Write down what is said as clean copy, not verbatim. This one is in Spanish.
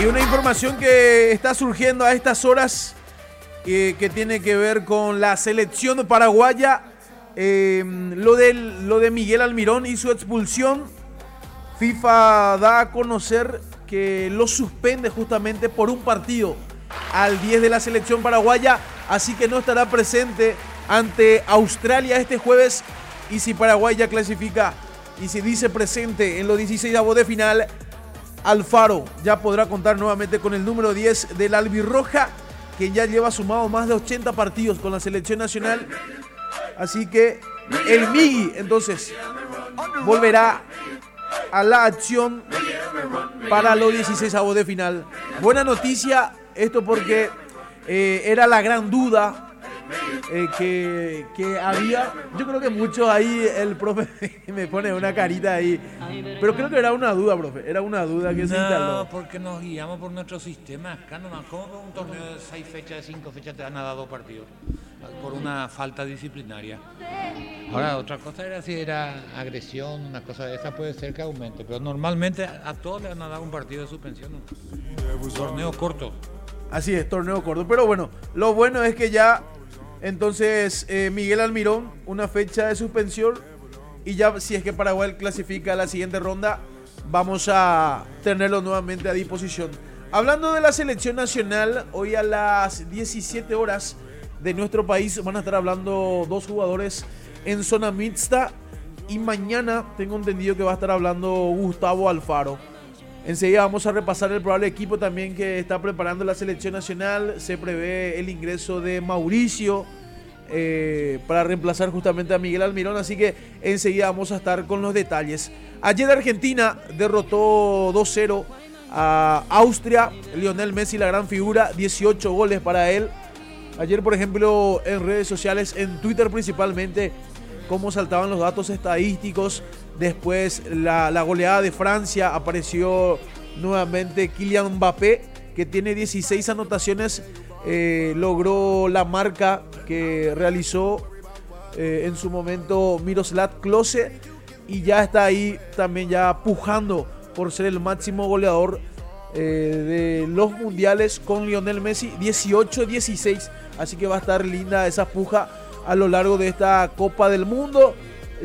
Y una información que está surgiendo a estas horas que tiene que ver con la selección paraguaya, lo de Miguel Almirón y su expulsión. FIFA da a conocer que lo suspende justamente por un partido al 10 de la selección paraguaya, así que no estará presente ante Australia este jueves. Y si Paraguay ya clasifica y se dice presente en los 16avos de final, Alfaro ya podrá contar nuevamente con el número 10 del Albirroja, que ya lleva sumado más de 80 partidos con la selección nacional. Así que el Migui entonces volverá a la acción para los 16avos de final. Buena noticia esto, porque era la gran duda que había. Yo creo que muchos ahí, el profe me pone una carita ahí, pero creo que era una duda, profe, era una duda que se instaló. No, porque nos guiamos por nuestro sistema acá nomás. ¿Cómo por un torneo de 6 fechas, de 5 fechas te van a dar 2 partidos? Por una falta disciplinaria. Ahora, otra cosa era si era agresión, una cosa de esa puede ser que aumente, pero normalmente a todos le van a dar un partido de suspensión, ¿no? Torneo corto. Así es, torneo corto. Pero bueno, lo bueno es que ya entonces Miguel Almirón, una fecha de suspensión, y ya si es que Paraguay clasifica a la siguiente ronda, vamos a tenerlo nuevamente a disposición. Hablando de la selección nacional, hoy a las 17 horas de nuestro país van a estar hablando 2 jugadores en zona mixta, y mañana tengo entendido que va a estar hablando Gustavo Alfaro. Enseguida vamos a repasar el probable equipo también que está preparando la selección nacional. Se prevé el ingreso de Mauricio para reemplazar justamente a Miguel Almirón, así que enseguida vamos a estar con los detalles. Ayer Argentina derrotó 2-0 a Austria. Lionel Messi, la gran figura, 18 goles para él. Ayer, por ejemplo, en redes sociales, en Twitter principalmente, cómo saltaban los datos estadísticos. Después la goleada de Francia, apareció nuevamente Kylian Mbappé, que tiene 16 anotaciones, logró la marca que realizó en su momento Miroslav Klose, y ya está ahí también ya pujando por ser el máximo goleador de los mundiales con Lionel Messi, 18-16, así que va a estar linda esa puja a lo largo de esta Copa del Mundo.